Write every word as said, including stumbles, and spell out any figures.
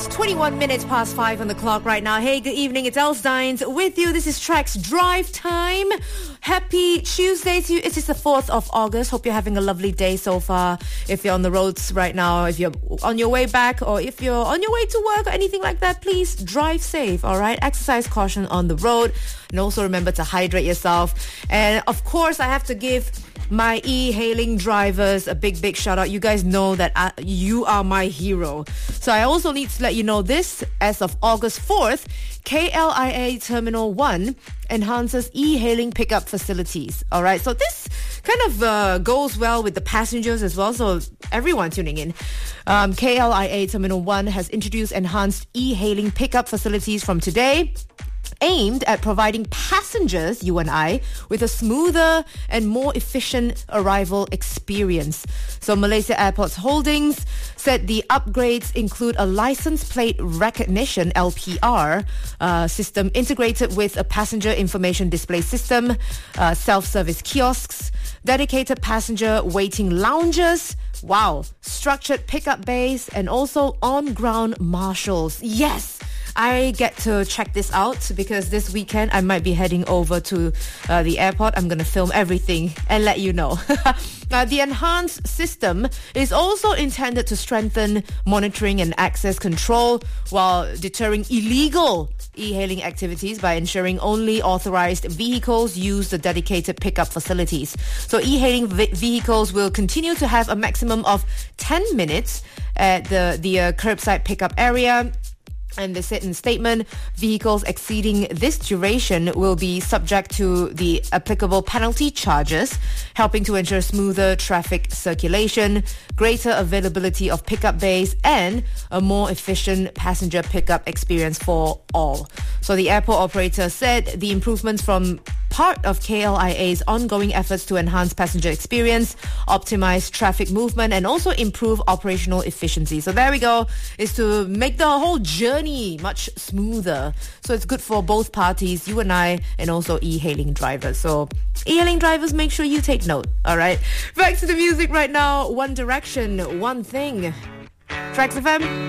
It's twenty-one minutes past five on the clock right now. Hey, good evening. It's Els Dines with you. This is Track's Drive Time. Happy Tuesday to you. It is the fourth of August. Hope you're having a lovely day so far. If you're on the roads right now, if you're on your way back, or if you're on your way to work or anything like that, please drive safe, all right? Exercise caution on the road. And also remember to hydrate yourself. And of course, I have to give my e-hailing drivers a big, big shout out. You guys know that I, you are my hero. So I also need to let you know this. As of August fourth, K L I A Terminal one enhances e-hailing pickup facilities. All right. So this kind of uh, goes well with the passengers as well. So everyone tuning in. Um, K L I A Terminal one has introduced enhanced e-hailing pickup facilities from today, aimed at providing passengers, you and I, with a smoother and more efficient arrival experience. So Malaysia Airports Holdings said the upgrades include a license plate recognition L P R uh, system integrated with a passenger information display system, uh, self-service kiosks, dedicated passenger waiting lounges, wow, structured pickup bays, and also on-ground marshals. Yes! I get to check this out because this weekend I might be heading over to uh, the airport. I'm going to film everything and let you know. Now, the enhanced system is also intended to strengthen monitoring and access control while deterring illegal e-hailing activities by ensuring only authorized vehicles use the dedicated pickup facilities. So e-hailing v- vehicles will continue to have a maximum of ten minutes at the, the uh, curbside pickup area. And they said in a statement, vehicles exceeding this duration will be subject to the applicable penalty charges, helping to ensure smoother traffic circulation, greater availability of pickup bays, and a more efficient passenger pickup experience for all. So the airport operator said the improvements from part of K L I A's ongoing efforts to enhance passenger experience, optimize traffic movement, and also improve operational efficiency. So there we go, is to make the whole journey much smoother. So it's good for both parties, you and I, and also e-hailing drivers. So e-hailing drivers, make sure you take note. All right, back to the music right now. One Direction, One Thing. Tracks F M.